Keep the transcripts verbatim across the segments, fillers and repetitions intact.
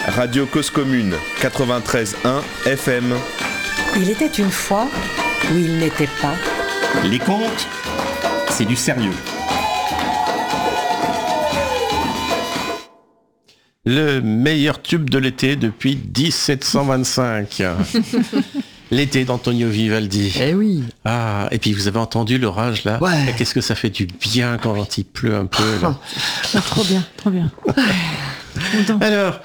Radio Cause Commune, quatre-vingt-treize virgule un F M. Il était une fois où il n'était pas. Les contes, c'est du sérieux. Le meilleur tube de l'été depuis dix-sept cent vingt-cinq. L'été d'Antonio Vivaldi. Eh oui. Ah, et puis vous avez entendu l'orage là. Ouais. Et qu'est-ce que ça fait du bien quand il pleut un peu là. Ah, trop bien, trop bien. Alors,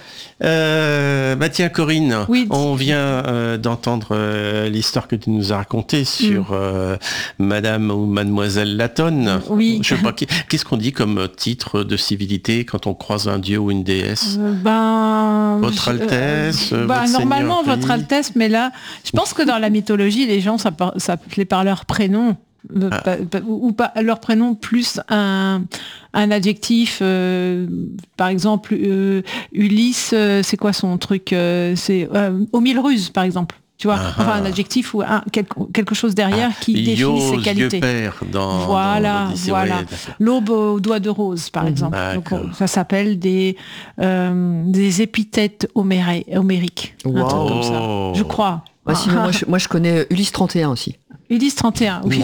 euh, bah tiens Corinne, oui. on vient euh, d'entendre euh, l'histoire que tu nous as racontée sur mm. euh, Madame ou Mademoiselle Latone. Oui. Je sais pas, qu'est-ce qu'on dit comme titre de civilité quand on croise un dieu ou une déesse? euh, Ben. Votre Altesse. Euh, bah, votre normalement, Seigneur, Votre Altesse, mais là, je pense que dans la mythologie, les gens s'appelaient par leur prénom. Ah. Pas, pas, ou pas leur prénom plus un, un adjectif, euh, par exemple euh, Ulysse, euh, c'est quoi son truc, euh, c'est euh, au mille ruses par exemple, tu vois, ah. enfin un adjectif ou un, quelque, quelque chose derrière ah. qui définit Yo, ses qualités. Père dans, voilà, dans voilà. Ouais, l'aube aux doigts de rose par mmh. exemple. Donc, on, ça s'appelle des euh, des épithètes homéré, homériques, wow. un truc comme ça, je crois. Ouais, sinon, moi, je, moi je connais Ulysse trente et un aussi. Ulysse trente et un, oui.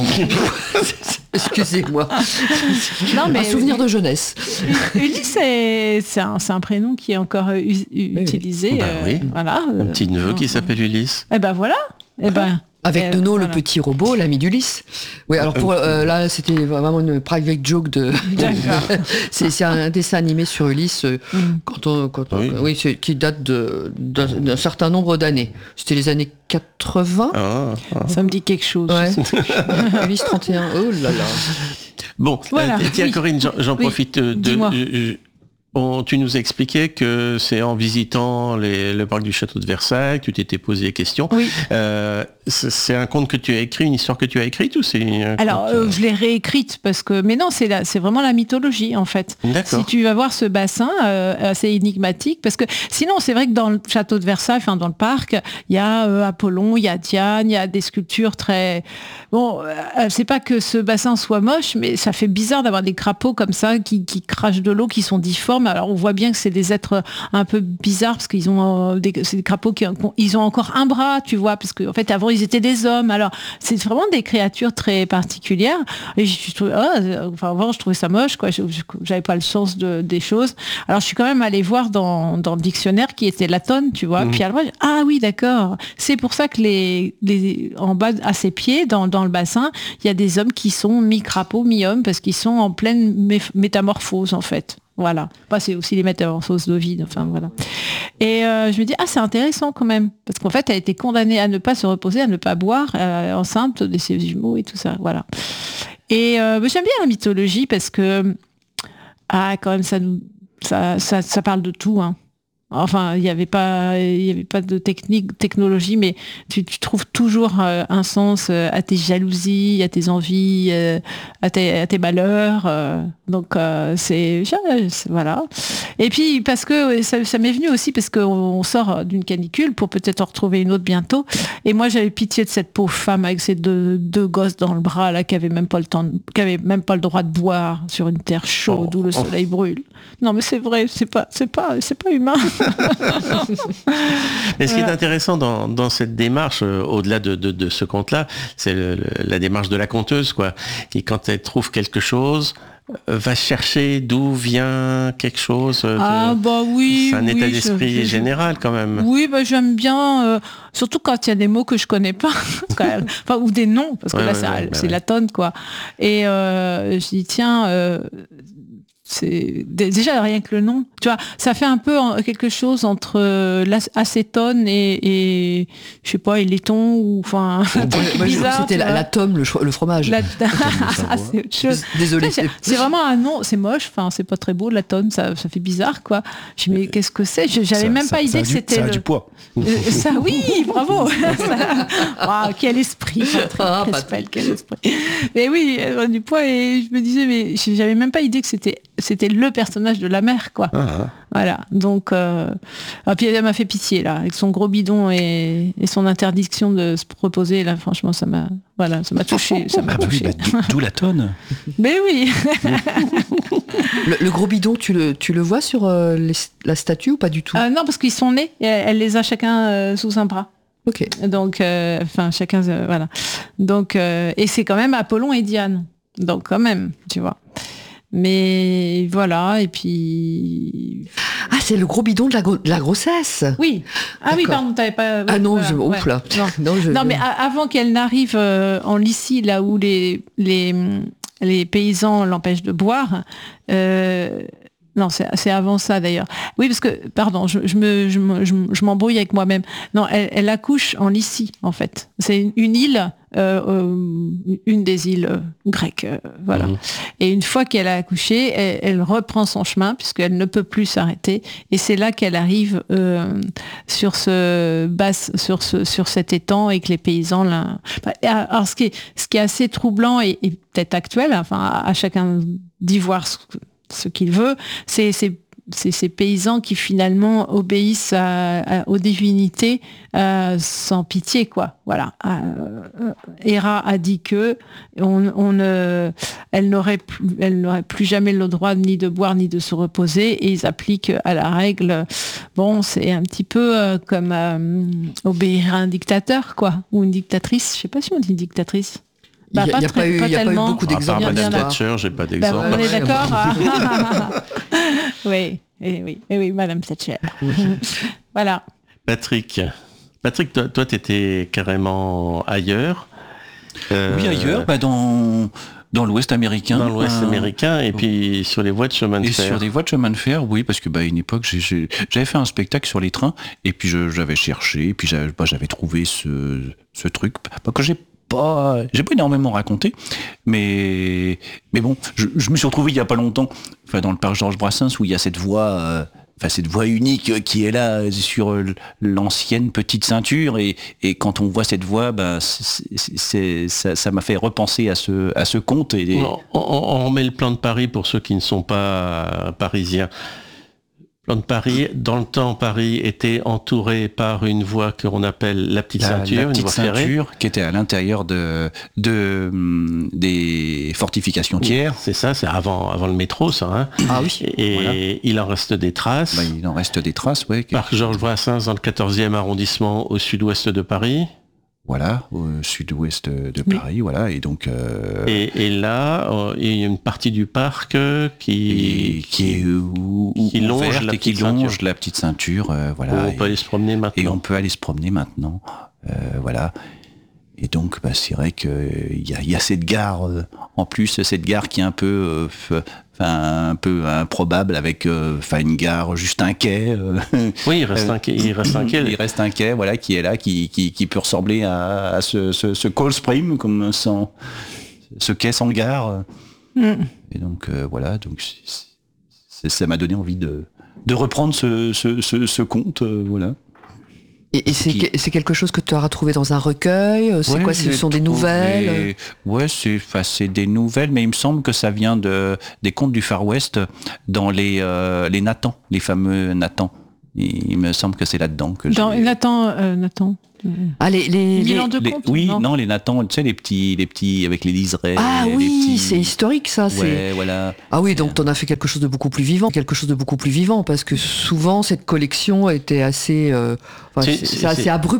Excusez-moi. Non, mais un souvenir de jeunesse. Ulysse, c'est, c'est, un, c'est un prénom qui est encore u- u- utilisé. Oui. Bah, euh, oui. Voilà. Un petit neveu qui s'appelle Ulysse. Eh ben voilà. Eh ben. Avec Nono, voilà. Le petit robot, l'ami d'Ulysse. Oui, alors pour euh, là, c'était vraiment une private joke de. c'est, c'est un dessin animé sur Ulysse euh, mm. quand on, quand on, oui, oui c'est, qui date de, d'un, d'un certain nombre d'années. C'était les années quatre-vingts. Ah, ah. Ça me dit quelque chose. Ouais. Ulysse trente et un. Oh là là. Bon, voilà. euh, tiens, oui. Corinne, j'en, j'en oui. profite de. Dis-moi. de On, tu nous as expliqué que c'est en visitant les, le parc du château de Versailles que tu t'étais posé des questions. Oui. Euh, c'est, c'est un conte que tu as écrit, une histoire que tu as écrite ou c'est Alors conte... euh, je l'ai réécrite parce que mais non c'est la, c'est vraiment la mythologie en fait. D'accord. Si tu vas voir ce bassin euh, assez énigmatique parce que sinon c'est vrai que dans le château de Versailles, enfin dans le parc, il y a euh, Apollon, il y a Diane, il y a des sculptures très bon. Euh, c'est pas que ce bassin soit moche, mais ça fait bizarre d'avoir des crapauds comme ça qui, qui crachent de l'eau, qui sont difformes. Alors on voit bien que c'est des êtres un peu bizarres parce qu'ils ont des, c'est des crapauds qui ont, ils ont encore un bras, tu vois, parce qu'en fait avant ils étaient des hommes. Alors c'est vraiment des créatures très particulières. Et je, je, oh, enfin avant je trouvais ça moche, quoi. Je, je, j'avais pas le sens de, des choses. Alors je suis quand même allée voir dans, dans le dictionnaire qui était Latone, tu vois. Mmh. Puis alors ah oui d'accord, c'est pour ça que les, les en bas à ses pieds dans, dans le bassin il y a des hommes qui sont mi-crapauds mi-hommes parce qu'ils sont en pleine mé- métamorphose en fait. Voilà. Bah, c'est aussi les métamorphoses d'Ovide. Enfin, voilà. Et euh, je me dis, ah, c'est intéressant quand même. Parce qu'en fait, elle a été condamnée à ne pas se reposer, à ne pas boire, euh, enceinte de ses jumeaux et tout ça. Voilà. Et euh, bah, j'aime bien la mythologie parce que, ah, quand même, ça, nous, ça, ça, ça parle de tout, hein. Enfin, il n'y avait pas, il y avait pas de technique, technologie, mais tu, tu trouves toujours euh, un sens euh, à tes jalousies, à tes envies, euh, à, tes, à tes malheurs. Euh, donc euh, c'est, c'est voilà. Et puis parce que ça, ça m'est venu aussi parce qu'on on sort d'une canicule pour peut-être en retrouver une autre bientôt. Et moi j'avais pitié de cette pauvre femme avec ses deux, deux gosses dans le bras là, qui avait même pas le temps, de, qui avait même pas le droit de boire sur une terre chaude oh, où le soleil oh. brûle. Non mais c'est vrai, c'est pas, c'est pas, c'est pas humain. Mais ce qui est intéressant dans, dans cette démarche, euh, au-delà de, de, de ce conte-là, c'est le, le, la démarche de la conteuse, quoi. Et quand elle trouve quelque chose, euh, va chercher d'où vient quelque chose. Euh, ah de, bah oui. C'est un oui, état d'esprit je, je, général quand même. Oui, bah j'aime bien, euh, surtout quand il y a des mots que je connais pas, enfin ou des noms, parce que ouais, là ouais, c'est, ouais, c'est bah, Latone, quoi. Et euh, je dis tiens. Euh, c'est déjà rien que le nom, tu vois, ça fait un peu quelque chose entre l'acétone et, et je sais pas, et laiton ou enfin ouais, bizarre. C'était la, la tome, le, le fromage. La... ah, c'est autre chose. Désolé. C'est, c'est vraiment un nom, c'est moche, enfin c'est pas très beau, la tome, ça, ça fait bizarre quoi. Je me dis mais qu'est-ce que c'est? J'avais ça, même ça, pas idée que du, c'était. Ça le... a du poids. Euh, ça oui, bravo. ça... oh, quel esprit, Patrick Crespel, quel esprit. Mais oui, du poids et je me disais mais j'avais même pas idée que c'était c'était le personnage de la mère, quoi. Ah, voilà. Donc, euh... ah, puis elle m'a fait pitié là, avec son gros bidon et, et son interdiction de se proposer. Là, franchement, ça m'a, voilà, ça m'a touché. Ça m'a ah, touché. Oui, bah, d'où la tonne. Mais oui. le, le gros bidon, tu le, tu le vois sur euh, les, la statue ou pas du tout? euh, Non, parce qu'ils sont nés. Et elle, elle les a chacun euh, sous un bras. Ok. Donc, euh, enfin, chacun, euh, voilà. Donc, euh, et c'est quand même Apollon et Diane. Donc, quand même, tu vois. Mais voilà, et puis... Ah, c'est le gros bidon de la, gro- de la grossesse. Oui. Ah D'accord. Oui, pardon, t'avais pas... Ah non, voilà, je... ouais. Ouf, là. Non, non, je... non mais a- avant qu'elle n'arrive euh, en Lycie, là où les, les, les paysans l'empêchent de boire... Euh, Non, c'est, c'est avant ça d'ailleurs. Oui, parce que, pardon, je, je, me, je, me, je, je m'embrouille avec moi-même. Non, elle, elle accouche en Lycie, en fait. C'est une, une île, euh, euh, une des îles euh, grecques, euh, voilà. Mmh. Et une fois qu'elle a accouché, elle, elle reprend son chemin, puisqu'elle ne peut plus s'arrêter. Et c'est là qu'elle arrive euh, sur, ce basse, sur, ce, sur cet étang et que les paysans... Là... Alors, ce qui est, ce qui est assez troublant et, et peut-être actuel, enfin, à, à chacun d'y voir... Ce, ce qu'il veut, c'est, c'est, c'est ces paysans qui finalement obéissent à, à, aux divinités euh, sans pitié, quoi. Voilà. Euh, Héra a dit que on, on, euh, elle n'aurait plus, elle n'aurait plus jamais le droit ni de boire ni de se reposer, et ils appliquent à la règle. Bon, c'est un petit peu euh, comme euh, obéir à un dictateur, quoi, ou une dictatrice. Je sais pas si on dit dictatrice. Il n'y bah, a, a, pas eu, a, a pas eu beaucoup d'exemples. À part Madame Thatcher, j'ai pas d'exemple. Bah, on est d'accord. Oui, et oui, et oui, Madame Thatcher. Voilà. Patrick, Patrick, toi, toi, t'étais carrément ailleurs. Euh, oui, ailleurs, bah dans dans l'Ouest américain. Dans l'Ouest euh, américain, et puis sur les voies de chemin de et fer. Sur des voies de chemin de fer, oui, parce que bah à une époque, j'ai, j'ai, j'avais fait un spectacle sur les trains, et puis je, j'avais cherché, et puis j'avais, bah, j'avais trouvé ce ce truc bah, que j'ai Pas, j'ai pas énormément raconté, mais mais bon, je, je me suis retrouvé il y a pas longtemps, enfin dans le parc Georges Brassens où il y a cette voie, euh, enfin cette voie unique qui est là sur l'ancienne petite ceinture, et, et quand on voit cette voie, bah c'est, c'est, c'est, ça, ça m'a fait repenser à ce à ce conte. Et on, on, on remet le plan de Paris pour ceux qui ne sont pas parisiens. Plan de Paris, dans le temps, Paris était entouré par une voie qu'on appelle la petite la, ceinture, la petite une voie ceinture ferrée, qui était à l'intérieur de, de des fortifications tiers. C'est ça, c'est avant, avant le métro, ça. Hein. Ah oui. Et voilà. Il en reste des traces. Bah, il en reste des traces, ouais. Parc Georges Brassens, dans le quatorzième arrondissement, au sud-ouest de Paris. Voilà, au sud-ouest de Paris, oui. Voilà, et donc... Euh... Et, et là, euh, il y a une partie du parc qui... Et, qui est où, où, qui longe, la, et qui petite longe la petite ceinture, euh, voilà. Où on et, peut aller se promener maintenant. Et on peut aller se promener maintenant, euh, voilà. Et donc, bah, c'est vrai qu'il y a, y a cette gare, euh, en plus, cette gare qui est un peu... Euh, Enfin, un peu improbable avec enfin euh, une gare, juste un quai. Euh, oui, il reste un quai. Il reste un quai. Il reste un quai, voilà, qui est là, qui, qui, qui peut ressembler à, à ce, ce, ce Cold Spring, comme sans, ce quai sans gare. Mm. Et donc euh, voilà, donc c'est, c'est, ça m'a donné envie de, de reprendre ce, ce, ce, ce conte, euh, voilà. Et, et c'est, qui... c'est quelque chose que tu as retrouvé dans un recueil? C'est ouais, quoi? Ce sont des nouvelles? Ouais, c'est, c'est des nouvelles, mais il me semble que ça vient de, des contes du Far West, dans les, euh, les Nathan, les fameux Nathan. Il me semble que c'est là-dedans que dans j'ai... Nathan, euh, Nathan. Ah, les, les, les, les, les compte, oui, non, non, les Nathan, tu sais, les petits, les petits avec les liserés. Ah les oui, petits... c'est historique ça. Ouais, c'est... voilà. Ah oui, donc t'en as fait quelque chose de beaucoup plus vivant, quelque chose de beaucoup plus vivant, parce que souvent cette collection était assez, euh, enfin, c'est, c'est, c'est, c'est assez abrupt